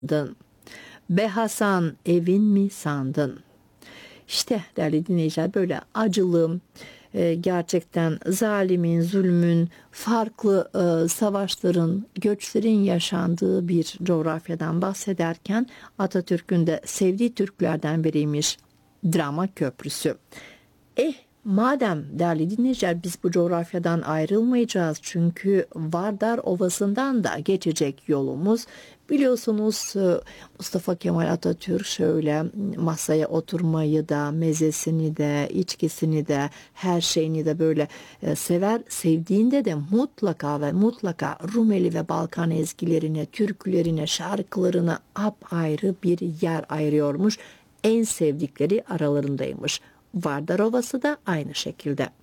Be Hasan evin mi sandın? İşte değerli dinleyiciler, böyle acılı, gerçekten zalimin, zulmün, farklı savaşların, göçlerin yaşandığı bir coğrafyadan bahsederken Atatürk'ün de sevdiği Türklerden biriymiş Drama Köprüsü. Madem değerli dinleyiciler, biz bu coğrafyadan ayrılmayacağız, çünkü Vardar Ovası'ndan da geçecek yolumuz. Biliyorsunuz Mustafa Kemal Atatürk şöyle masaya oturmayı da, mezesini de, içkisini de, her şeyini de böyle sever. Sevdiğinde de mutlaka ve mutlaka Rumeli ve Balkan ezgilerine, türkülerine, şarkılarına apayrı bir yer ayırıyormuş. En sevdikleri aralarındaymış. Vardar Ovası da aynı şekilde.